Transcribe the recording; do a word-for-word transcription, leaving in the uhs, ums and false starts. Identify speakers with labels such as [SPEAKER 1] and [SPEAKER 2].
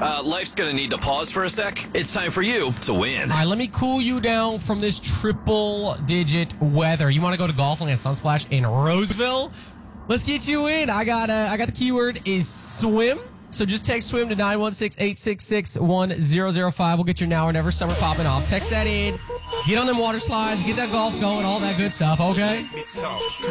[SPEAKER 1] Uh, life's gonna need to pause for a sec. It's time for you to win.
[SPEAKER 2] All right, let me cool you down from this triple-digit weather. You want to go to Golfland at Sunsplash in Roseville? Let's get you in. I got uh, I got the keyword is swim. So just text swim to nine one six, eight six six, one zero zero five. We'll get your now or never summer popping off. Text that in. Get on them water slides. Get that golf going. All that good stuff, okay?